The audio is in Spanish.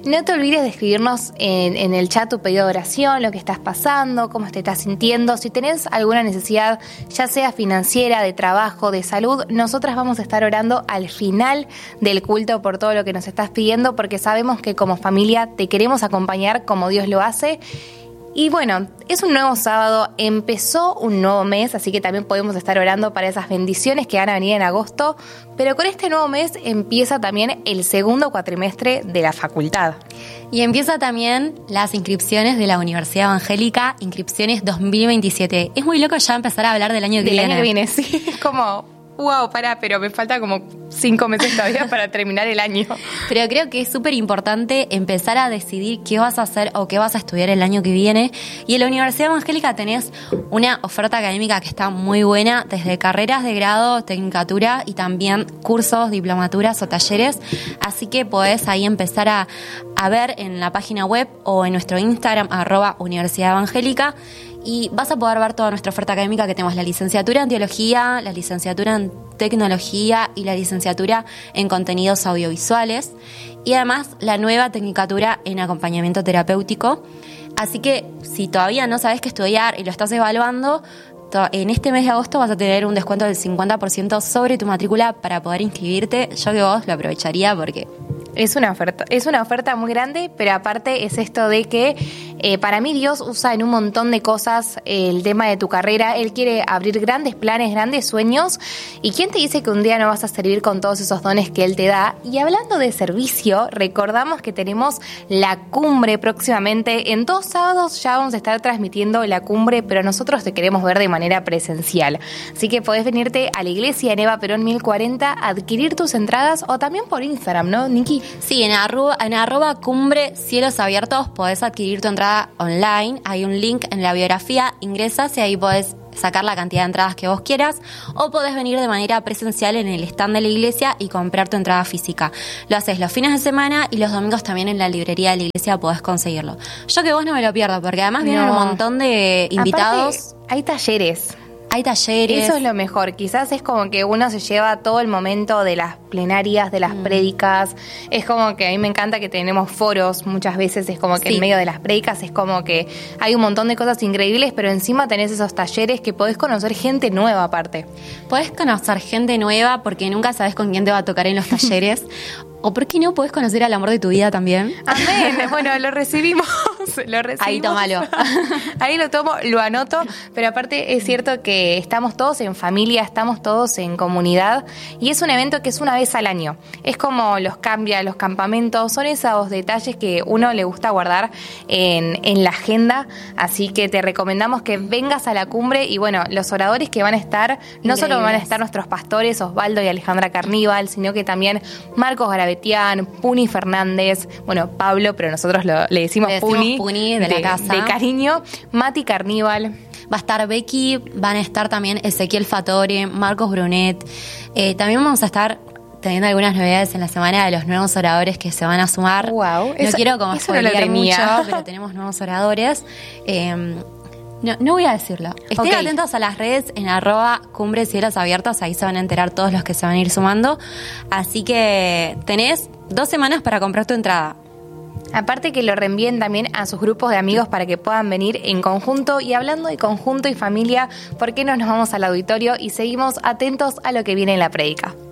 No te olvides de escribirnos en el chat tu pedido de oración, lo que estás pasando, cómo te estás sintiendo. Si tenés alguna necesidad, ya sea financiera, de trabajo, de salud, nosotras vamos a estar orando al final del culto por todo lo que nos estás pidiendo, porque sabemos que como familia te queremos acompañar como Dios lo hace. Y bueno, es un nuevo sábado, empezó un nuevo mes, así que también podemos estar orando para esas bendiciones que van a venir en agosto, pero con este nuevo mes empieza también el segundo cuatrimestre de la facultad. Y empieza también las inscripciones de la Universidad Evangélica, inscripciones 2027. Es muy loco ya empezar a hablar del año que viene. Del año que viene, sí, es como... Wow, pero me falta como 5 meses todavía para terminar el año. Pero creo que es súper importante empezar a decidir qué vas a hacer o qué vas a estudiar el año que viene. Y en la Universidad Evangélica tenés una oferta académica que está muy buena, desde carreras de grado, tecnicatura y también cursos, diplomaturas o talleres. Así que podés ahí empezar a ver en la página web o en nuestro Instagram, @Universidad Evangélica. Y vas a poder ver toda nuestra oferta académica, que tenemos la licenciatura en teología, la licenciatura en tecnología y la licenciatura en contenidos audiovisuales. Y además la nueva tecnicatura en acompañamiento terapéutico. Así que si todavía no sabes qué estudiar y lo estás evaluando, en este mes de agosto vas a tener un descuento del 50% sobre tu matrícula para poder inscribirte. Yo que vos lo aprovecharía porque... Es una oferta muy grande, pero aparte es esto de que para mí Dios usa en un montón de cosas el tema de tu carrera. Él quiere abrir grandes planes, grandes sueños. ¿Y quién te dice que un día no vas a servir con todos esos dones que Él te da? Y hablando de servicio, recordamos que tenemos la cumbre próximamente. En 2 sábados ya vamos a estar transmitiendo la cumbre, pero nosotros te queremos ver de manera presencial. Así que podés venirte a la iglesia en Eva Perón 1040, adquirir tus entradas o también por Instagram, ¿no, Nikki? Sí, en arroba cumbre cielos abiertos podés adquirir tu entrada online. Hay un link en la biografía, ingresas y ahí podés sacar la cantidad de entradas que vos quieras, o podés venir de manera presencial en el stand de la iglesia y comprar tu entrada física. Lo haces los fines de semana y los domingos también en la librería de la iglesia podés conseguirlo. Yo que vos no me lo pierdo, porque además vienen un montón de invitados. Aparte, hay talleres. Hay talleres. Eso es lo mejor. Quizás es como que uno se lleva todo el momento de las plenarias, de las prédicas. Es como que a mí me encanta que tenemos foros muchas veces. Es como que en medio de las prédicas es como que hay un montón de cosas increíbles, pero encima tenés esos talleres que podés conocer gente nueva aparte. Podés conocer gente nueva porque nunca sabés con quién te va a tocar en los talleres. ¿O por qué no podés conocer al amor de tu vida también? Amén. Bueno, lo recibimos. Ahí tómalo. Ahí lo tomo, lo anoto. Pero aparte es cierto que estamos todos en familia, estamos todos en comunidad. Y es un evento que es una vez al año. Es como los campamentos. Son esos detalles que uno le gusta guardar en la agenda. Así que te recomendamos que vengas a la cumbre. Y bueno, los oradores que van a estar, no solo van a estar nuestros pastores, Osvaldo y Alejandra Carníbal, sino que también Marcos Garavetian, Puni Fernández, bueno, Pablo, pero nosotros le decimos Puni de la casa. De cariño, Mati Carníbal. Va a estar Becky, van a estar también Ezequiel Fatore, Marcos Brunet. También vamos a estar teniendo algunas novedades en la semana de los nuevos oradores que se van a sumar. Wow, no quiero como spoilear mucho, pero tenemos nuevos oradores. No voy a decirlo. Estén atentos a las redes en @cumbre cielos abiertos. Ahí se van a enterar todos los que se van a ir sumando. Así que tenés 2 semanas para comprar tu entrada. Aparte que lo reenvíen también a sus grupos de amigos para que puedan venir en conjunto. Y hablando de conjunto y familia, ¿por qué no nos vamos al auditorio y seguimos atentos a lo que viene en la prédica?